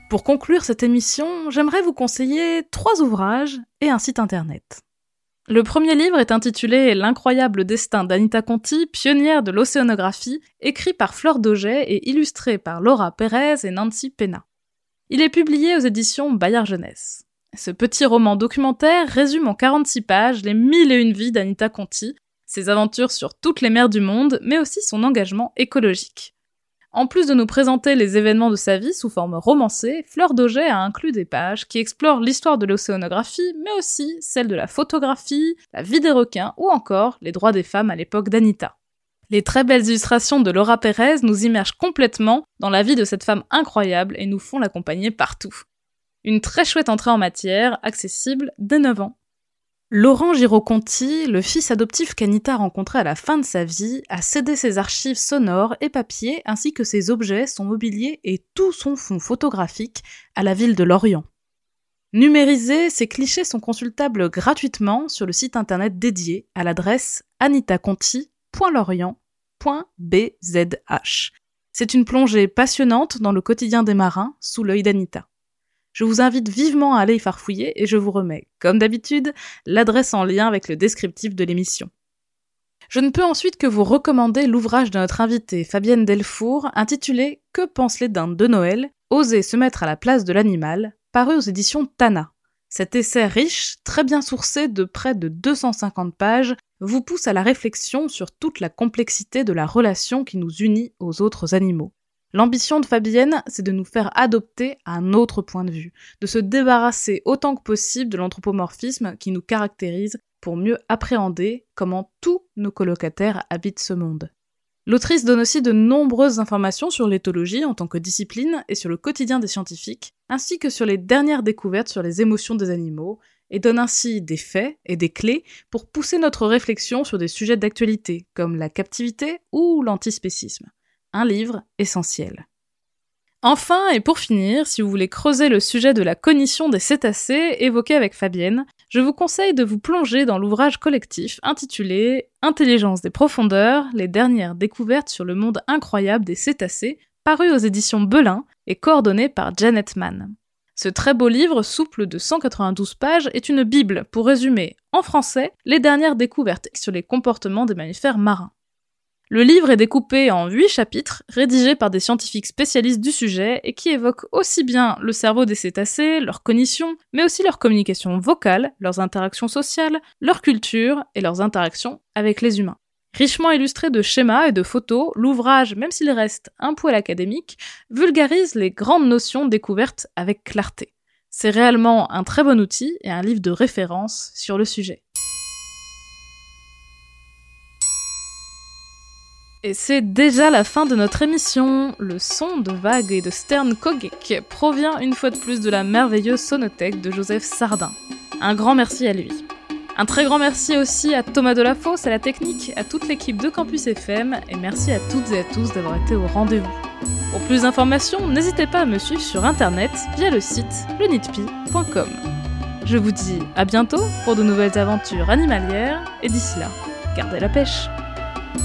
Pour conclure cette émission, j'aimerais vous conseiller 3 ouvrages et un site internet. Le premier livre est intitulé « L'incroyable destin d'Anita Conti, pionnière de l'océanographie », écrit par Fleur Dauget et illustré par Laura Pérez et Nancy Pena. Il est publié aux éditions Bayard Jeunesse. Ce petit roman documentaire résume en 46 pages les 1001 vies d'Anita Conti, ses aventures sur toutes les mers du monde, mais aussi son engagement écologique. En plus de nous présenter les événements de sa vie sous forme romancée, Fleur Dauget a inclus des pages qui explorent l'histoire de l'océanographie, mais aussi celle de la photographie, la vie des requins ou encore les droits des femmes à l'époque d'Anita. Les très belles illustrations de Laura Pérez nous immergent complètement dans la vie de cette femme incroyable et nous font l'accompagner partout. Une très chouette entrée en matière, accessible dès 9 ans. Laurent Giraud-Conti, le fils adoptif qu'Anita rencontrait à la fin de sa vie, a cédé ses archives sonores et papier ainsi que ses objets, son mobilier et tout son fonds photographique à la ville de Lorient. Numérisés, ces clichés sont consultables gratuitement sur le site internet dédié à l'adresse anitaconti.lorient.bzh. C'est une plongée passionnante dans le quotidien des marins sous l'œil d'Anita. Je vous invite vivement à aller y farfouiller et je vous remets, comme d'habitude, l'adresse en lien avec le descriptif de l'émission. Je ne peux ensuite que vous recommander l'ouvrage de notre invitée Fabienne Delfour intitulé « Que pensent les dindes de Noël ? Oser se mettre à la place de l'animal » paru aux éditions Tana. Cet essai riche, très bien sourcé de près de 250 pages, vous pousse à la réflexion sur toute la complexité de la relation qui nous unit aux autres animaux. L'ambition de Fabienne, c'est de nous faire adopter un autre point de vue, de se débarrasser autant que possible de l'anthropomorphisme qui nous caractérise pour mieux appréhender comment tous nos colocataires habitent ce monde. L'autrice donne aussi de nombreuses informations sur l'éthologie en tant que discipline et sur le quotidien des scientifiques, ainsi que sur les dernières découvertes sur les émotions des animaux, et donne ainsi des faits et des clés pour pousser notre réflexion sur des sujets d'actualité, comme la captivité ou l'antispécisme. Un livre essentiel. Enfin, et pour finir, si vous voulez creuser le sujet de la cognition des cétacés évoqué avec Fabienne, je vous conseille de vous plonger dans l'ouvrage collectif intitulé « Intelligence des profondeurs, les dernières découvertes sur le monde incroyable des cétacés » paru aux éditions Belin et coordonné par Janet Mann. Ce très beau livre, souple de 192 pages, est une bible pour résumer, en français, les dernières découvertes sur les comportements des mammifères marins. Le livre est découpé en 8 chapitres, rédigés par des scientifiques spécialistes du sujet et qui évoquent aussi bien le cerveau des cétacés, leur cognition, mais aussi leur communication vocale, leurs interactions sociales, leur culture et leurs interactions avec les humains. Richement illustré de schémas et de photos, l'ouvrage, même s'il reste un poil académique, vulgarise les grandes notions découvertes avec clarté. C'est réellement un très bon outil et un livre de référence sur le sujet. Et c'est déjà la fin de notre émission. Le son de vagues et de Stern Kogek provient une fois de plus de la merveilleuse sonothèque de Joseph Sardin. Un grand merci à lui. Un très grand merci aussi à Thomas Delafosse, à la technique, à toute l'équipe de Campus FM, et merci à toutes et à tous d'avoir été au rendez-vous. Pour plus d'informations, n'hésitez pas à me suivre sur internet via le site lenitpi.com. Je vous dis à bientôt pour de nouvelles aventures animalières, et d'ici là, gardez la pêche.